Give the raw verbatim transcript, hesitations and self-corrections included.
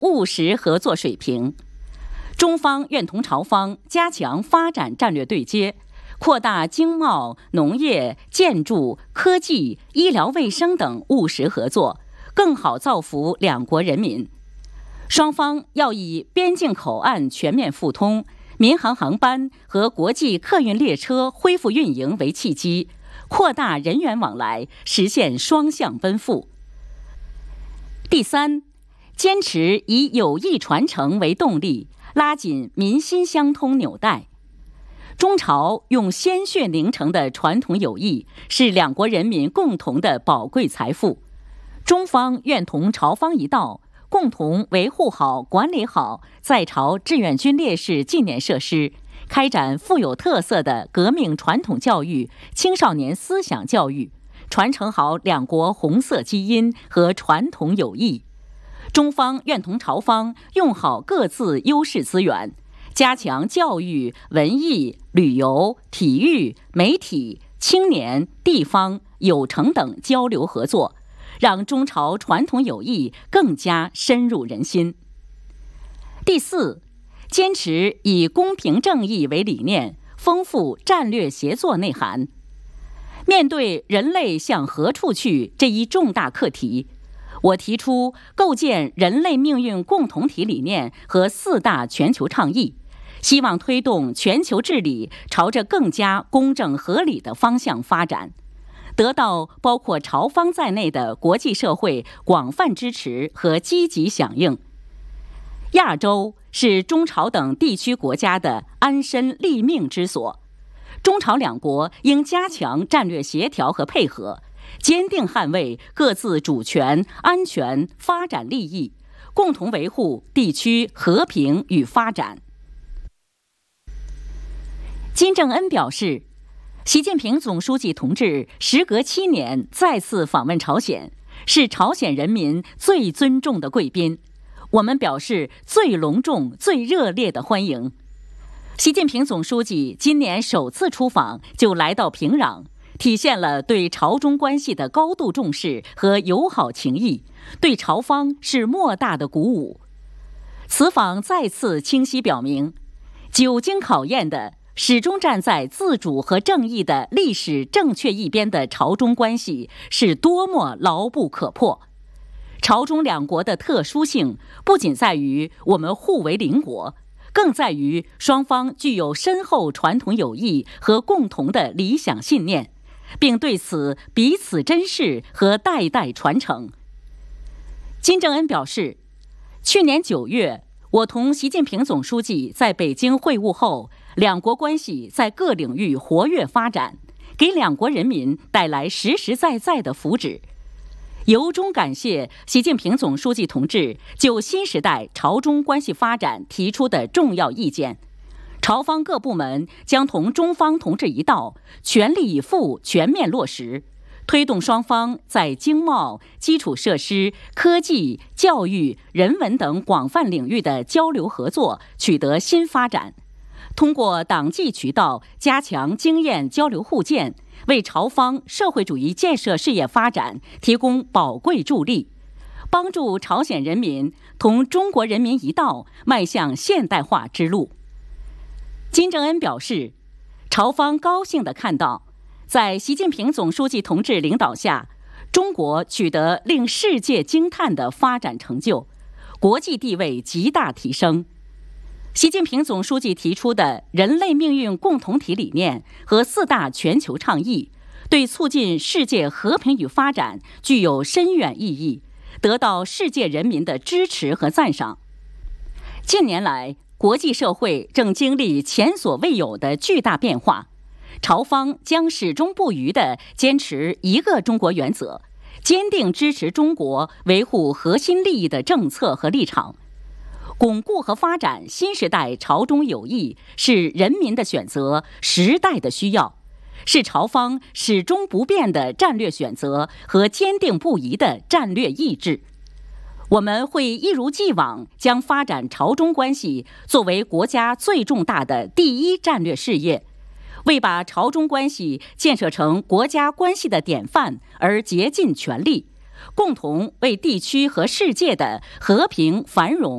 务实合作水平。中方愿同朝方加强发展战略对接，扩大经贸、农业、建筑、科技、医疗卫生等务实合作，更好造福两国人民。双方要以边境口岸全面复通、民航航班和国际客运列车恢复运营为契机，扩大人员往来，实现双向奔赴。第三，坚持以友谊传承为动力，拉紧民心相通纽带。中朝用鲜血凝成的传统友谊是两国人民共同的宝贵财富。中方愿同朝方一道，共同维护好、管理好在朝志愿军烈士纪念设施，开展富有特色的革命传统教育、青少年思想教育，传承好两国红色基因和传统友谊。中方愿同朝方用好各自优势资源，加强教育、文艺、旅游、体育、媒体、青年、地方、有成等交流合作，让中朝传统友谊更加深入人心。第四，坚持以公平正义为理念，丰富战略协作内涵。面对人类向何处去这一重大课题，我提出构建人类命运共同体理念和四大全球倡议，希望推动全球治理朝着更加公正合理的方向发展，得到包括朝方在内的国际社会广泛支持和积极响应。亚洲是中朝等地区国家的安身立命之所，中朝两国应加强战略协调和配合，坚定捍卫各自主权、安全、发展利益，共同维护地区和平与发展。金正恩表示，习近平总书记同志时隔七年再次访问朝鲜，是朝鲜人民最尊重的贵宾，我们表示最隆重、最热烈的欢迎。习近平总书记今年首次出访就来到平壤，体现了对朝中关系的高度重视和友好情谊，对朝方是莫大的鼓舞。此访再次清晰表明，久经考验的始终站在自主和正义的历史正确一边的朝中关系是多么牢不可破。朝中两国的特殊性不仅在于我们互为邻国，更在于双方具有深厚传统友谊和共同的理想信念，并对此彼此珍视和代代传承。金正恩表示，去年九月，我同习近平总书记在北京会晤后，两国关系在各领域活跃发展，给两国人民带来实实在在的福祉。由衷感谢习近平总书记同志就新时代朝中关系发展提出的重要意见，朝方各部门将同中方同志一道，全力以赴全面落实，推动双方在经贸、基础设施、科技、教育、人文等广泛领域的交流合作取得新发展，通过党纪渠道加强经验交流互鉴，为朝方社会主义建设事业发展提供宝贵助力，帮助朝鲜人民同中国人民一道迈向现代化之路。金正恩表示，朝方高兴地看到，在习近平总书记同志领导下，中国取得令世界惊叹的发展成就，国际地位极大提升。习近平总书记提出的人类命运共同体理念和四大全球倡议，对促进世界和平与发展具有深远意义，得到世界人民的支持和赞赏。近年来，国际社会正经历前所未有的巨大变化，朝方将始终不渝地坚持一个中国原则，坚定支持中国维护核心利益的政策和立场。巩固和发展新时代朝中友谊是人民的选择，时代的需要，是朝方始终不变的战略选择和坚定不移的战略意志。我们会一如既往将发展朝中关系作为国家最重大的第一战略事业，为把朝中关系建设成国家关系的典范而竭尽全力，共同为地区和世界的和平繁荣